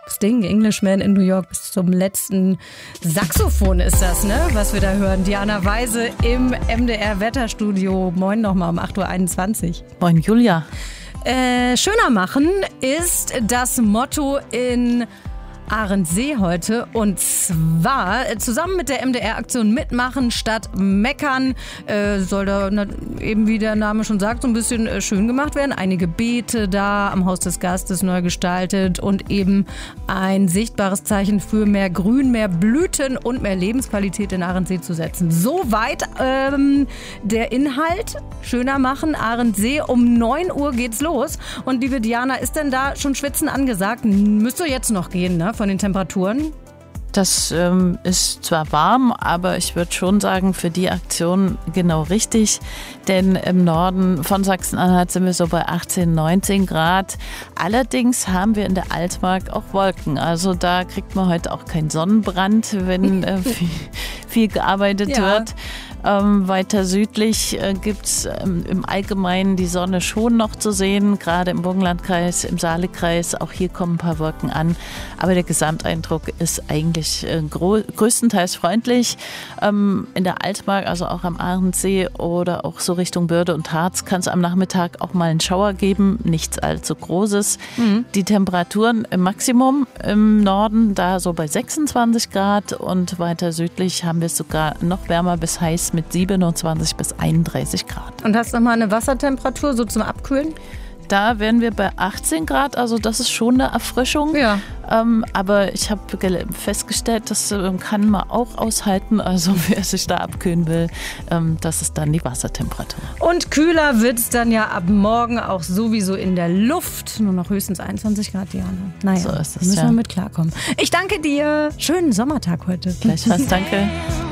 Sting, Englishman in New York, bis zum letzten Saxophon ist das, ne? Was wir da hören. Diana Weise im MDR-Wetterstudio. Moin nochmal um 8.21 Uhr. Moin, Julia. Schöner machen ist das Motto in Ahrensee heute, und zwar zusammen mit der MDR-Aktion Mitmachen statt Meckern soll da eben, wie der Name schon sagt, so ein bisschen schön gemacht werden. Einige Beete da am Haus des Gastes neu gestaltet und eben ein sichtbares Zeichen für mehr Grün, mehr Blüten und mehr Lebensqualität in Ahrensee zu setzen. Soweit der Inhalt. Schöner machen, Ahrensee. Um 9 Uhr geht's los. Und liebe Diana, ist denn da schon Schwitzen angesagt? Müsste jetzt noch gehen, ne? Von den Temperaturen? Das ist zwar warm, aber ich würde schon sagen, für die Aktion genau richtig. Denn im Norden von Sachsen-Anhalt sind wir so bei 18, 19 Grad. Allerdings haben wir in der Altmark auch Wolken. Also da kriegt man heute auch keinen Sonnenbrand, wenn viel gearbeitet wird. Weiter südlich gibt es im Allgemeinen die Sonne schon noch zu sehen, gerade im Burgenlandkreis, im Saalekreis. Auch hier kommen ein paar Wolken an. Aber der Gesamteindruck ist eigentlich größtenteils freundlich. In der Altmark, also auch am Ahrensee oder auch so Richtung Börde und Harz, kann es am Nachmittag auch mal einen Schauer geben. Nichts allzu Großes. Die Temperaturen im Maximum im Norden, da so bei 26 Grad. Und weiter südlich haben wir es sogar noch wärmer bis heiß mit 27 bis 31 Grad. Und hast du nochmal eine Wassertemperatur so zum Abkühlen? Da wären wir bei 18 Grad, also das ist schon eine Erfrischung. Ja. Aber ich habe festgestellt, das kann man auch aushalten. Also wer sich da abkühlen will, das ist dann die Wassertemperatur. Und kühler wird es dann ja ab morgen auch sowieso in der Luft. Nur noch höchstens 21 Grad, Diana. Naja, so ist es, müssen wir mit klarkommen. Ich danke dir. Schönen Sommertag heute. Gleichfalls, danke.